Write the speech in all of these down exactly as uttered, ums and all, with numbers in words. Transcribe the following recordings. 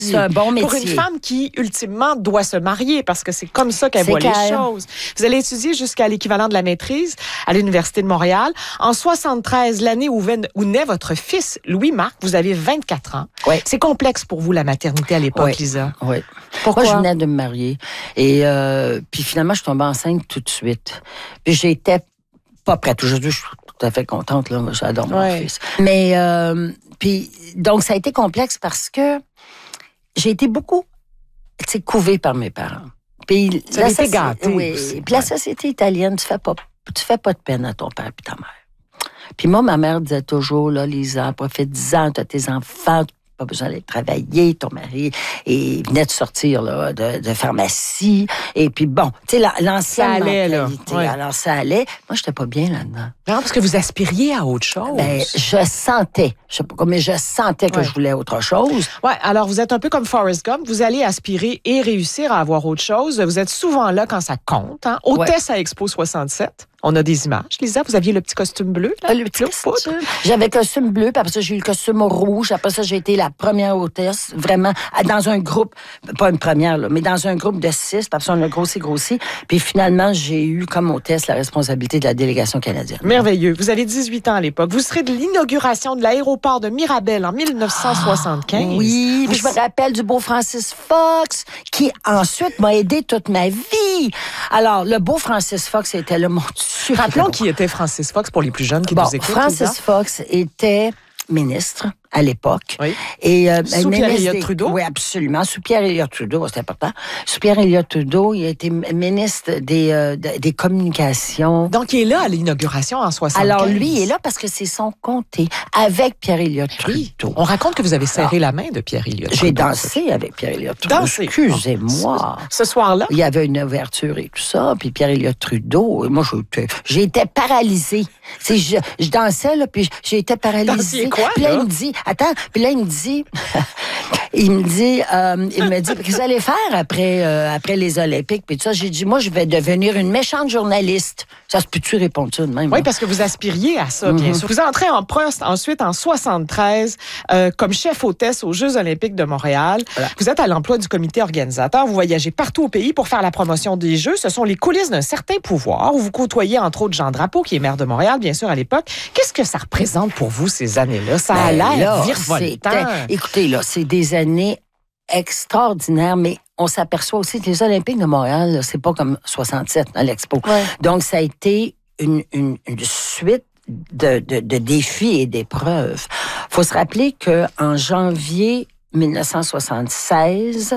C'est un bon métier. Pour une femme qui, ultimement, doit se marier parce que c'est comme ça qu'elle C'est voit clair. les choses. Vous allez étudier jusqu'à l'équivalent de la maîtrise à l'Université de Montréal. En soixante-treize, l'année où, ven- où naît votre fils, Louis-Marc, vous avez vingt-quatre ans. Oui. C'est complexe pour vous, la maternité à l'époque, Oui. Lisa. Oui. Pourquoi? Moi, je venais de me marier. Et euh, puis finalement, je suis tombée enceinte tout de suite. Puis j'étais pas prête. Aujourd'hui, je suis tout à fait contente. Là. J'adore mon Ouais. fils. Mais, euh, puis, donc, ça a été complexe parce que j'ai été beaucoup, tu sais, couvée par mes parents. Puis, Ça avait été soci- gâté Oui. aussi. Puis la Ouais. société italienne, tu fais pas, tu fais pas de peine à ton père et ta mère. Puis moi, ma mère disait toujours, là, Lisa, profite-en, t'as tes enfants, pas besoin d'aller travailler, ton mari et venait de sortir là, de, de pharmacie. Et puis bon, tu sais, la- l'ancienne Ça allait, là. mentalité. Ouais. Alors, ça allait. Moi, j'étais pas bien là-dedans. Non, parce que vous aspiriez à autre chose. Ben, je sentais, je sais pas comment, mais je sentais que Ouais. je voulais autre chose. Ouais, alors vous êtes un peu comme Forrest Gump. Vous allez aspirer et réussir à avoir autre chose. Vous êtes souvent là quand ça compte. Hein? Hôtesse à Expo soixante-sept. On a des images. Lisa, vous aviez le petit costume bleu. Là, Ah, le petit bleu poudre. costume. J'avais le costume bleu, puis après ça, j'ai eu le costume rouge. Après ça, j'ai été la première hôtesse, vraiment, dans un groupe, pas une première, là, mais dans un groupe de six. Puis après ça, on a grossi, grossi. Puis finalement, j'ai eu comme hôtesse la responsabilité de la délégation canadienne. Merveilleux. Vous avez dix-huit ans à l'époque. Vous serez de l'inauguration de l'aéroport de Mirabel en mille neuf cent soixante-quinze. Ah, oui, Vous- puis je me rappelle du beau Francis Fox, qui ensuite m'a aidé toute ma vie. Alors, le beau Francis Fox était là, mon Dieu. Rappelons qui était Francis Fox pour les plus jeunes qui Bon, nous écoutent. Francis Lisa. Fox était ministre à l'époque. Oui. Et, euh, Sous ministre Pierre-Éliott des- Trudeau? Oui, absolument. Sous Pierre-Éliott Trudeau, c'est important. Sous Pierre-Éliott Trudeau, il a été ministre des, euh, de- des communications. Donc, il est là à l'inauguration en soixante-quinze. Alors, lui, il est là parce que c'est son comté avec Pierre-Éliott Oui. Trudeau. On raconte que vous avez serré la main de Pierre-Éliott. J'ai Trudeau. dansé avec Pierre-Éliott Trudeau. Dansé. Excusez-moi. Ce soir-là? Il y avait une ouverture et tout ça, puis Pierre-Éliott Trudeau, et moi, j'étais, j'étais paralysée. Tu sais, je, je dansais, là, puis j'étais paralysée. Dansiez quoi, Puis là, là? il me dit, attends, puis là, il me dit, il me dit, euh, il me dit, qu'est-ce que vous allez faire après, euh, après les Olympiques, puis tout ça. J'ai dit, moi, je vais devenir une méchante journaliste. Ça se peut-tu répondre ça de même? Oui, hein? parce que vous aspiriez à ça, bien Mhm. sûr. Vous entrez en poste ensuite en soixante-treize euh, comme chef hôtesse aux Jeux olympiques de Montréal. Voilà. Vous êtes à l'emploi du comité organisateur. Vous voyagez partout au pays pour faire la promotion des Jeux. Ce sont les coulisses d'un certain pouvoir où vous côtoyez entre autres Jean Drapeau, qui est maire de Montréal, bien sûr, à l'époque. Qu'est-ce que ça représente pour vous, ces années-là? Ça a Ben l'air là, virevoltant. c'était- Écoutez, là, c'est des années extraordinaires, mais on s'aperçoit aussi que les Olympiques de Montréal, là, c'est pas comme soixante-sept à l'Expo. Ouais. Donc, ça a été une, une, une suite de, de, de défis et d'épreuves. Faut se rappeler qu'en janvier mille neuf cent soixante-seize,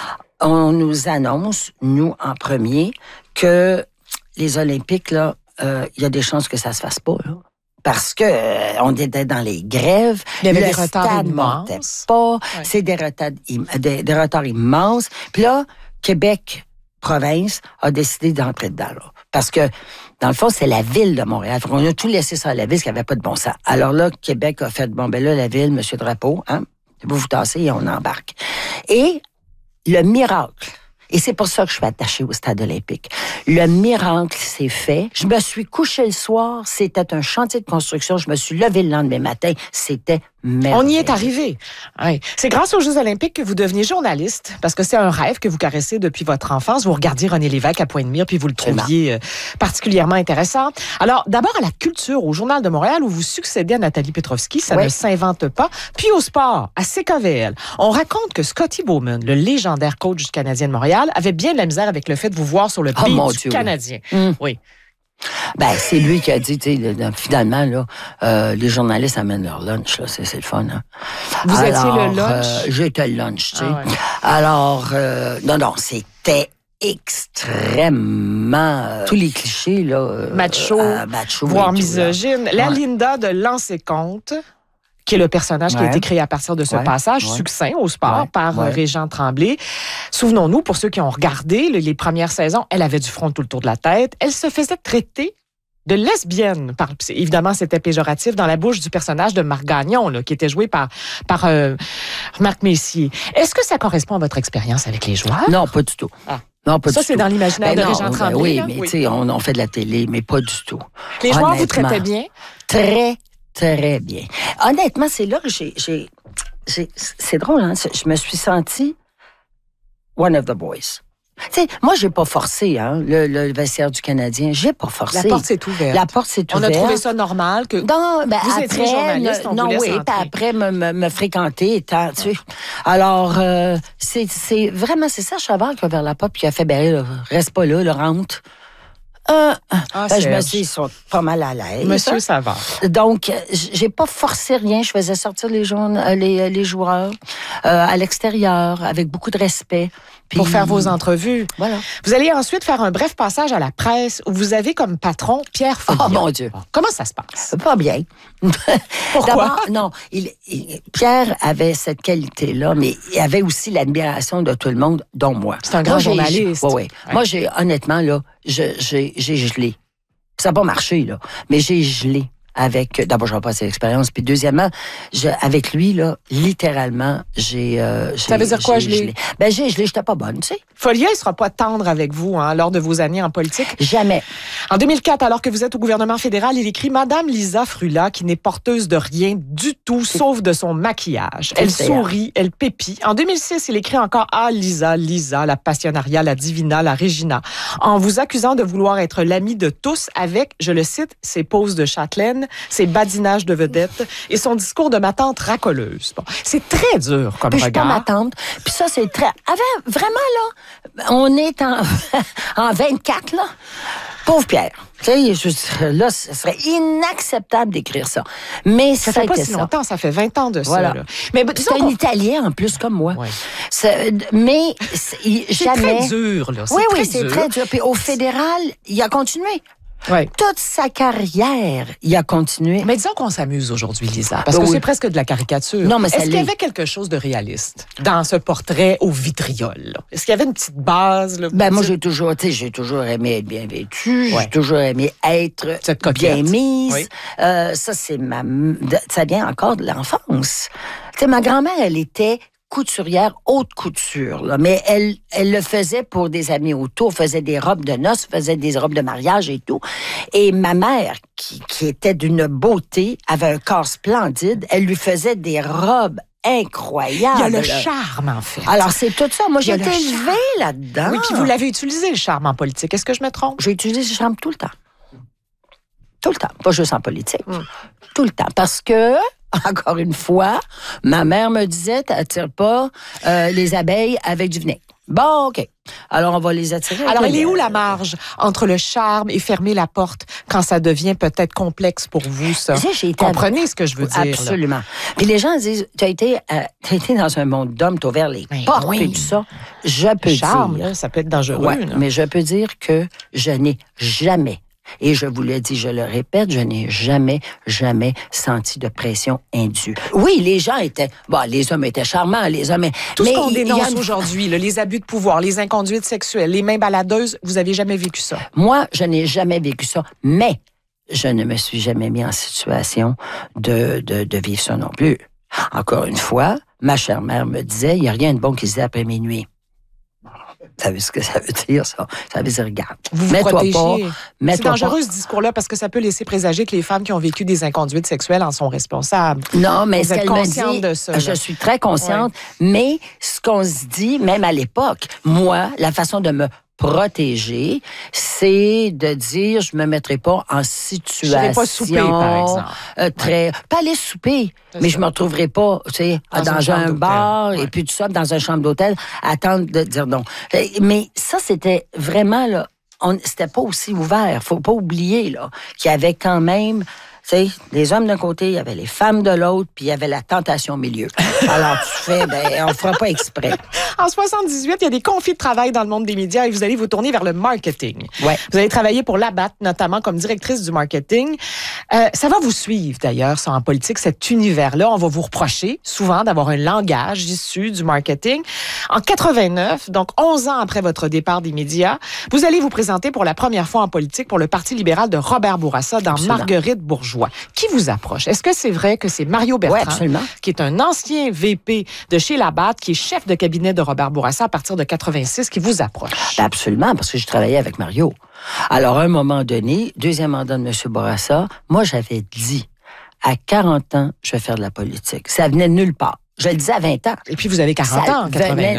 on nous annonce, nous en premier, que les Olympiques, là, euh, il y a des chances que ça se fasse pas, là. Parce que euh, on était dans les grèves, Il y avait le des retards stade immenses. montait pas, Ouais. c'est des retards, im- des, des retards immenses. Puis là, Québec, province, a décidé d'entrer dedans, là. Parce que, dans le fond, c'est la ville de Montréal. On a tout laissé ça à la ville, ce qui n'avait pas de bon sens. Alors là, Québec a fait, bon, ben là, la ville, M. Drapeau, hein, vous vous tassez et on embarque. Et le miracle, et c'est pour ça que je suis attachée au stade olympique. Le miracle s'est fait. Je me suis couchée le soir, c'était un chantier de construction. Je me suis levée le lendemain matin, c'était merveilleux. On y est arrivé. Ouais. C'est grâce aux Jeux olympiques que vous deveniez journaliste, parce que c'est un rêve que vous caressez depuis votre enfance. Vous regardiez René Lévesque à Pointe-Mire, puis vous le trouviez euh, particulièrement intéressant. Alors, d'abord à la culture, au Journal de Montréal, où vous succédez à Nathalie Petrovski, ça Oui. ne s'invente pas. Puis au sport, à C K V L. On raconte que Scotty Bowman, le légendaire coach du Canadien de Montréal, avait bien de la misère avec le fait de vous voir sur le Oh, beat mon du Dieu, oui. Canadien. Hum. Oui. Ben, c'est lui qui a dit, tu sais, le- le- finalement, là, euh, les journalistes amènent leur lunch, là, c'est, c'est le fun, hein. Vous Alors, étiez le lunch? euh, j'étais le lunch, tu sais. Ah ouais. Alors, euh, non, non, c'était extrêmement... euh, tous les clichés, là... euh, Macho, euh, macho voire et tout, là. misogyne. La Ouais. Linda de Lancer Compte, qui est le personnage qui a Ouais. été créé à partir de ce Ouais. passage Ouais. succinct au sport Ouais. par euh, Ouais. Régent Tremblay. Souvenons-nous, pour ceux qui ont regardé le- les premières saisons, elle avait du front tout le tour de la tête. Elle se faisait traiter de lesbienne. Par, c'est- évidemment, c'était péjoratif dans la bouche du personnage de Marc Gagnon, là, qui était joué par, par euh, Marc Messier. Est-ce que ça correspond à votre expérience avec les joueurs? Non, pas du tout. Ah. Non, pas Ça, du c'est tout. dans l'imaginaire Ben de non, Régent ben Tremblay. oui, là? mais Oui. tu sais, on, on fait de la télé, mais pas du tout. Les joueurs vous Honnêtement. traitaient bien? Très, très bien. Honnêtement, c'est là que j'ai, j'ai, j'ai, c'est drôle, hein? Je me suis sentie one of the boys. Tu sais, moi, j'ai pas forcé, hein, le, le vestiaire du Canadien. J'ai pas forcé. La porte s'est ouverte. La porte s'est On ouverte. a trouvé ça normal que non, ben, vous après, étiez journaliste, on non, vous laisse oui, puis entrer. après me, me, me fréquenter, étant, tu sais. Alors, euh, c'est, c'est vraiment, c'est ça, Chavard qui a ouvert la porte puis qui a fait, ben, là, reste pas là, le rentre. Euh, Ah, ben, je me Serge. suis dit, ils sont pas mal à l'aise. Monsieur Savard. Donc, j'ai pas forcé rien. Je faisais sortir les, jeunes, les, les joueurs euh, à l'extérieur avec beaucoup de respect. Puis, Pour faire vos entrevues. Voilà. Vous allez ensuite faire un bref passage à la presse où vous avez comme patron Pierre Folliot. Oh mon Dieu. Comment ça se passe? Pas bien. Pourquoi? D'abord, non, il, il- Pierre avait cette qualité-là, mais il avait aussi l'admiration de tout le monde, dont moi. C'est un grand Moi, j'ai- journaliste. Oui, oui. Ouais. Moi, j'ai, honnêtement, là, je- j'ai j'ai gelé. Ça n'a pas marché, là, mais j'ai gelé avec... D'abord, je n'ai pas assez d'expérience, puis deuxièmement, je, avec lui, là, littéralement, j'ai... euh, Ça veut j'ai- dire quoi, j'ai gelé? Ben, j'ai gelé, j'étais pas bonne, tu sais. Folliot, il sera pas tendre avec vous hein, lors de vos années en politique. Jamais. En deux mille quatre, alors que vous êtes au gouvernement fédéral, il écrit « Madame Lisa Frula, qui n'est porteuse de rien du tout, sauf de son maquillage. Elle C'est sourit, elle pépit. » En deux mille six, il écrit encore « Ah, Lisa, Lisa, la passionnariat, la divina, la Regina. » En vous accusant de vouloir être l'amie de tous avec, je le cite, ses poses de châtelaine, ses badinages de vedette et son discours de ma tante racoleuse. Bon, c'est très dur comme Puis je suis pas regard. ma tante. Puis ça, c'est très... Avant, vraiment, là, on est en, en vingt-quatre, là. Pauvre Pierre. Tu sais, je- là, ce serait inacceptable d'écrire ça. Mais Ça ça, fait pas était si ça. longtemps, ça fait vingt ans de Voilà. ça. Là. Mais ben, C'est disons un qu'on- Italien, en plus, comme moi. Ouais. C'est- Mais c'est- il- c'est jamais... très dur. Là. C'est Oui, très oui, c'est dur. très dur. Puis au fédéral, il a continué. Ouais. Toute sa carrière, il a continué. Mais disons qu'on s'amuse aujourd'hui, Lisa, parce Ben que oui. c'est presque de la caricature. Non, mais ça Est-ce qu'il y l'est. avait quelque chose de réaliste dans ce portrait au vitriol? là? Est-ce qu'il y avait une petite base? Là, Ben, moi, petite- j'ai toujours, tu sais, j'ai toujours aimé être bien vêtue. Ouais. J'ai toujours aimé être Cette coquette. bien mise. Oui. Euh, ça, c'est ma, de- ça vient encore de l'enfance. Tu sais, ma grand-mère, elle était couturière, haute couture, là, mais elle, elle le faisait pour des amis autour, faisait des robes de noces, faisait des robes de mariage et tout. Et ma mère, qui, qui était d'une beauté, avait un corps splendide, elle lui faisait des robes incroyables. Il y a le là. charme, en fait. Alors, c'est tout ça. Moi, Il y a j'ai le été charme. élevée là-dedans. Oui, puis vous l'avez utilisé, le charme en politique. Est-ce que je me trompe? J'ai utilisé ce charme tout le temps. Tout le temps. Pas juste en politique. Mm. Tout le temps. Parce que, encore une fois, ma mère me disait, t'attires pas euh, les abeilles avec du vinaigre. Bon, OK. Alors, on va les attirer. Alors, avec elle est le- où la marge entre le charme et fermer la porte quand ça devient peut-être complexe pour vous, ça? Tu sais, j'ai été Comprenez ce que je veux dire? là? Absolument. Puis les gens disent, tu as été, euh, t'as été dans un monde d'hommes, tu as ouvert les Ben portes oui. et tout ça. Je peux Le charme, dire. là, ça peut être dangereux. Ouais, là. mais je peux dire que je n'ai jamais, et je vous le dis, je le répète, je n'ai jamais, jamais senti de pression indue. Oui, les gens étaient, bon, les hommes étaient charmants, les hommes, Tout mais ce qu'on il- il y a dénonce une- aujourd'hui, là, les abus de pouvoir, les inconduites sexuelles, les mains baladeuses, vous avez jamais vécu ça? Moi, je n'ai jamais vécu ça, mais je ne me suis jamais mis en situation de, de, de vivre ça non plus. Encore une fois, ma chère mère me disait, il n'y a rien de bon qui se dit après minuit. Vous savez ce que ça veut dire, ça? Ça veut dire, regarde, Vous vous mets-toi protégez. pas, C'est mets-toi dangereux pas. ce discours-là parce que ça peut laisser présager que les femmes qui ont vécu des inconduites sexuelles en sont responsables. Non, mais Vous ce êtes qu'elle me consciente dit, de ça, là. je suis très consciente, mais ce qu'on se dit, même à l'époque, moi, la façon de me protéger, c'est de dire, je me mettrai pas en situation... Je vais pas souper, par exemple. euh, très, pas aller souper, C'est mais ça. je me retrouverai pas, tu sais, Dans dans, une chambre un d'hôtel, bar ouais. et puis tout ça, dans une chambre d'hôtel, attendre de dire non. Euh, Mais ça, c'était vraiment, là, on, c'était pas aussi ouvert. Faut pas oublier, là, qu'il y avait quand même, tu sais, les hommes d'un côté, il y avait les femmes de l'autre, puis il y avait la tentation au milieu. Alors, tu fais, ben, on fera pas exprès. En soixante-dix-huit, il y a des conflits de travail dans le monde des médias et vous allez vous tourner vers le marketing. Ouais. Vous allez travailler pour Labatt, notamment comme directrice du marketing. Euh, ça va vous suivre, d'ailleurs, ça, en politique, cet univers-là. On va vous reprocher souvent d'avoir un langage issu du marketing. En quatre-vingt-neuf, donc onze ans après votre départ des médias, vous allez vous présenter pour la première fois en politique pour le Parti libéral de Robert Bourassa dans Absolument. Marguerite Bourgeois. Qui vous approche? Est-ce que c'est vrai que c'est Mario Oui, Bertrand, absolument. qui est un ancien V P de chez Labatt, qui est chef de cabinet de Robert Bourassa à partir de quatre-vingt-six, qui vous approche? Ben absolument, parce que je travaillais avec Mario. Alors, à un moment donné, deuxième mandat de M. Bourassa, moi, j'avais dit, à quarante ans, je vais faire de la politique. Ça venait de nulle part. Je le disais à vingt ans. Et puis, vous avez quarante Ça ans en quatre-vingt-neuf.